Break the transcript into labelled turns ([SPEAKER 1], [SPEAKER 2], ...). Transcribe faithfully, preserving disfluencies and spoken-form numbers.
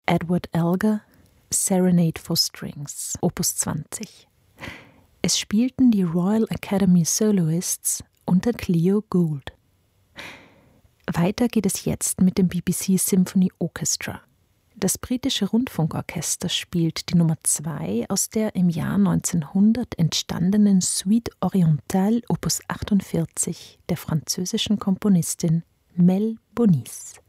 [SPEAKER 1] Edward Elgar, Serenade for Strings, Opus zwanzig. Es spielten die Royal Academy Soloists unter Cleo Gould. Weiter geht es jetzt mit dem B B C Symphony Orchestra. Das britische Rundfunkorchester spielt die Nummer zwei aus der im Jahr neunzehnhundert entstandenen Suite Orientale Opus achtundvierzig der französischen Komponistin Mel Bonis.